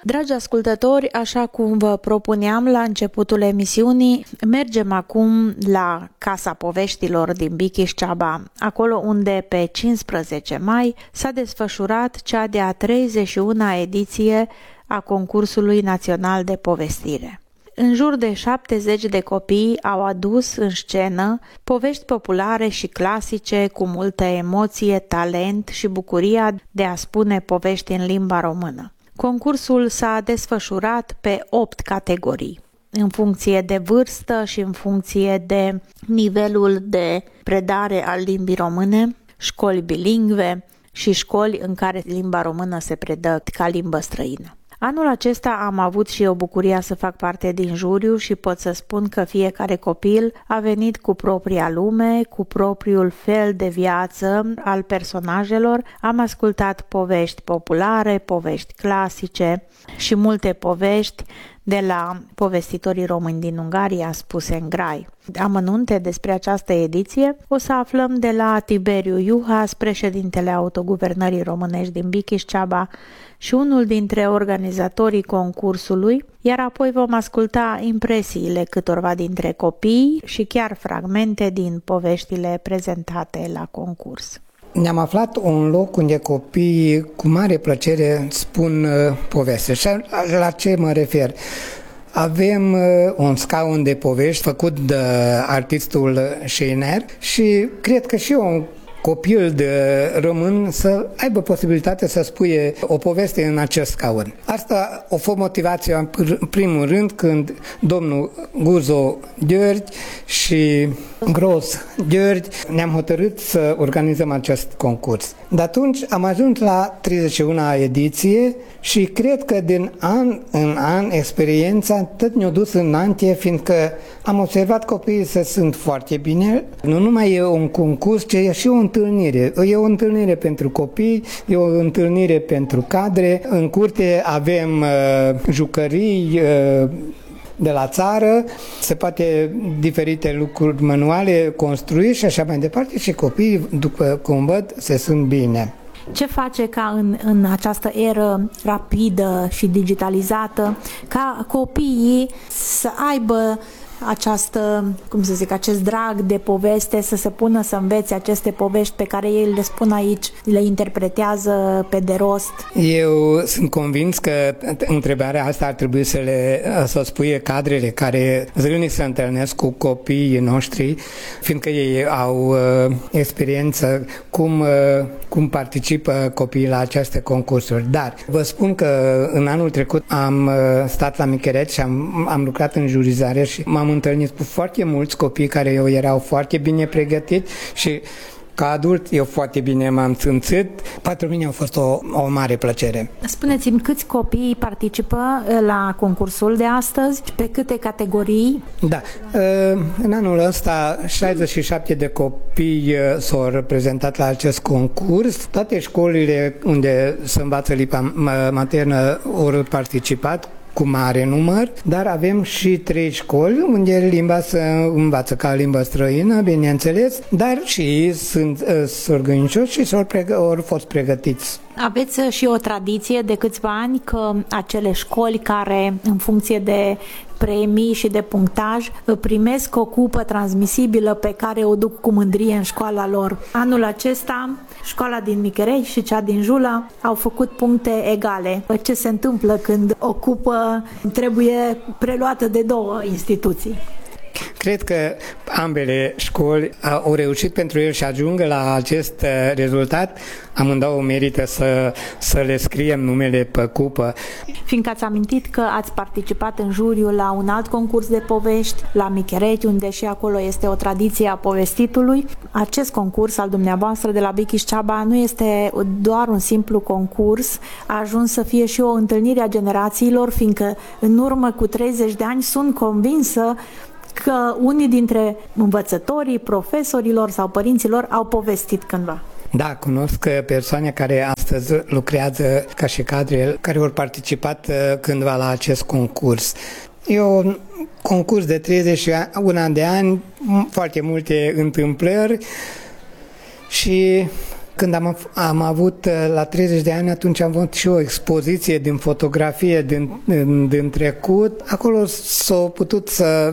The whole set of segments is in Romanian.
Dragi ascultători, așa cum vă propuneam la începutul emisiunii, mergem acum la Casa Poveștilor din Bikiș-Ceaba, acolo unde pe 15 mai s-a desfășurat cea de-a 31-a ediție a Concursului Național de Povestire. În jur de 70 de copii au adus în scenă povești populare și clasice cu multă emoție, talent și bucuria de a spune povești în limba română. Concursul s-a desfășurat pe 8 categorii, în funcție de vârstă și în funcție de nivelul de predare al limbii române, școli bilingve și școli în care limba română se predă ca limbă străină. Anul acesta am avut și eu bucuria să fac parte din juriu și pot să spun că fiecare copil a venit cu propria lume, cu propriul fel de viață al personajelor. Am ascultat povești populare, povești clasice și multe povești de la povestitorii români din Ungaria spuse în grai. Amănunte despre această ediție o să aflăm de la Tiberiu Juhas, președintele Autoguvernării Românești din Bikiș-Ceaba și unul dintre organizatorii concursului, iar apoi vom asculta impresiile câtorva dintre copii și chiar fragmente din poveștile prezentate la concurs. Ne-am aflat un loc unde copiii cu mare plăcere spun poveste. Și la ce mă refer? Avem un scaun de povești făcut de artistul Scheiner și cred că și eu, copil de român, să aibă posibilitatea să spuie o poveste în acest scaun. Asta a fost motivația în primul rând când domnul Guzo György și Gros György ne-am hotărât să organizăm acest concurs. De atunci am ajuns la 31-a ediție și cred că din an în an experiența tot ne-a dus înainte, fiindcă am observat copiii să sunt foarte bine. Nu numai e un concurs, ci e și o întâlnire. E o întâlnire pentru copii, e o întâlnire pentru cadre. În curte avem jucării de la țară, se poate diferite lucruri manuale construi și așa mai departe și copiii, după cum văd, se sunt bine. Ce face ca în această eră rapidă și digitalizată ca copiii să aibă această, acest drag de poveste, să se pună să învețe aceste povești pe care ei le spun aici, le interpretează pe de rost? Eu sunt convins că întrebarea asta ar trebui să o spuie cadrele care zilnic se întâlnesc cu copiii noștri, fiindcă ei au experiență cum participă copiii la aceste concursuri. Dar vă spun că în anul trecut am stat la Michereți și am lucrat în jurizare și m-am întâlnit cu foarte mulți copii care erau foarte bine pregătiți și ca adult eu foarte bine m-am simțit. Pentru mine a fost o mare plăcere. Spuneți-mi, câți copii participă la concursul de astăzi? Pe câte categorii? Da, în anul ăsta 67 de copii s-au reprezentat la acest concurs. Toate școlile unde se învață limba maternă au participat cu mare număr, dar avem și 3 școli unde limba se învață ca limbă străină, bineînțeles, dar și ei sunt organizați și au fost pregătiți. Aveți și o tradiție de câțiva ani că acele școli care, în funcție de premii și de punctaj, primesc o cupă transmisibilă pe care o duc cu mândrie în școala lor. Anul acesta, școala din Micherești și cea din Jula au făcut puncte egale. Ce se întâmplă când o cupă trebuie preluată de 2 instituții? Cred că ambele școli au reușit pentru el și ajungă la acest rezultat. Amândouă merită să le scriem numele pe cupă. Fiindcă ați amintit că ați participat în juriu la un alt concurs de povești, la Micherești, unde și acolo este o tradiție a povestitului, acest concurs al dumneavoastră de la Bikiș-Ceaba nu este doar un simplu concurs, a ajuns să fie și o întâlnire a generațiilor, fiindcă în urmă cu 30 de ani sunt convinsă că unii dintre învățătorii, profesorilor sau părinților au povestit cândva. Da, cunosc persoane care astăzi lucrează ca și cadre, care au participat cândva la acest concurs. E un concurs de 31 de ani, foarte multe întâmplări și Când am avut la 30 de ani, atunci am avut și o expoziție din fotografie din trecut. Acolo s-a putut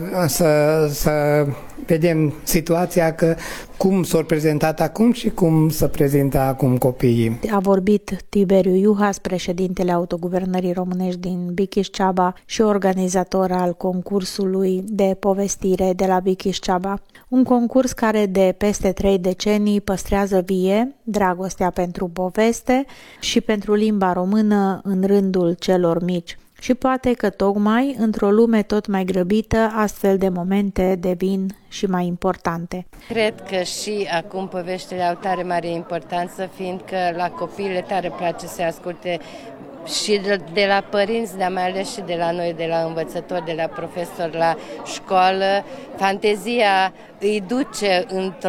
să vedem situația că cum s-a prezentat acum și cum se prezintă acum copiii. A vorbit Tiberiu Juhas, președintele Autoguvernării Românești din Bikiș-Ceaba și organizator al concursului de povestire de la Bikiș-Ceaba. Un concurs care de peste 3 decenii păstrează vie dragostea pentru poveste și pentru limba română în rândul celor mici. Și poate că tocmai într-o lume tot mai grăbită, astfel de momente devin și mai importante. Cred că și acum poveștile au tare mare importanță, fiindcă la copii le tare place să asculte și de la părinți, dar mai ales și de la noi, de la învățători, de la profesori la școală. Fantezia îi duce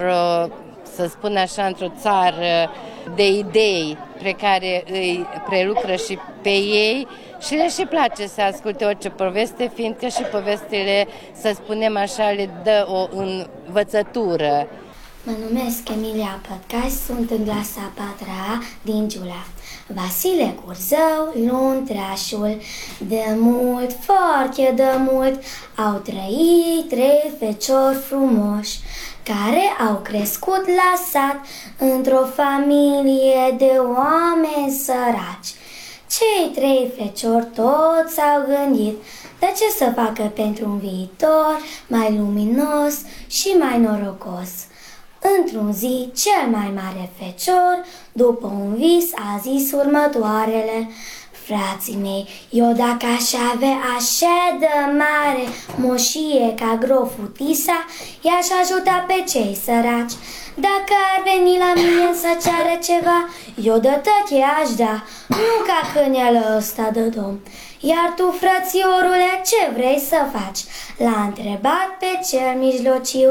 să spun așa, într-o țară de idei pe care îi prelucră și pe ei și le și place să asculte orice poveste, fiindcă și povestile, să spunem așa, le dă o învățătură. Mă numesc Emilia Pătcaș, sunt în clasa 4-a din Giulea. Vasile Curzău, Luntrașul, de mult, foarte de mult, au trăit 3 feciori frumoși, care au crescut la sat într-o familie de oameni săraci. Cei 3 feciori toți s-au gândit de ce să facă pentru un viitor mai luminos și mai norocos. Într-un zi, cel mai mare fecior, după un vis, a zis următoarele: frații mei, eu dacă aș avea așa de mare moșie ca groful Tisa, i-aș ajuta pe cei săraci. Dacă ar veni la mine să ceară ceva, eu de tot i-aș da, nu ca câinele ăsta de domn. Iar tu, frățiorule, ce vrei să faci? L-a întrebat pe cel mijlociu.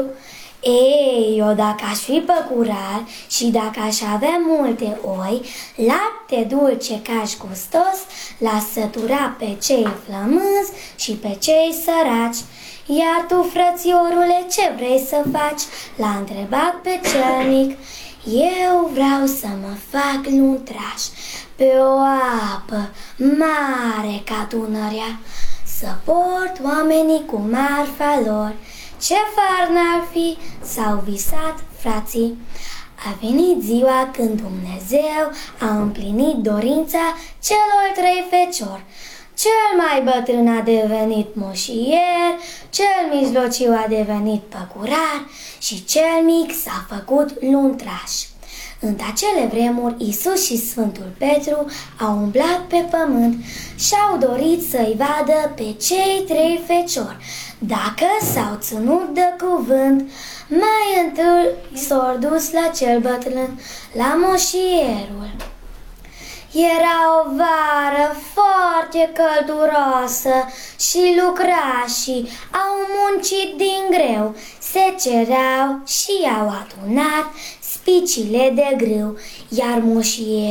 Ei, eu dacă aș fi păcurar și dacă aș avea multe oi, lapte dulce caș gustos, l-aș sătura pe cei flămânzi și pe cei săraci. Iar tu, frățiorule, ce vrei să faci? L-a întrebat pe cel mic. Eu vreau să mă fac luntraș pe o apă mare ca Dunărea, să port oamenii cu marfa lor. Ce far n-ar fi, s-au visat frații. A venit ziua când Dumnezeu a împlinit dorința celor 3 feciori. Cel mai bătrân a devenit moșier, cel mijlociu a devenit păcurar și cel mic s-a făcut luntraș. În acele vremuri, Iisus și Sfântul Petru au umblat pe pământ și au dorit să-i vadă pe cei 3 feciori, dacă s-au ținut de cuvânt. Mai întâi s-au dus la cel bătrân, la moșierul. Era o vară foarte călduroasă și lucrașii au muncit din greu, se cereau și au adunat spicile de grâu, iar moșierul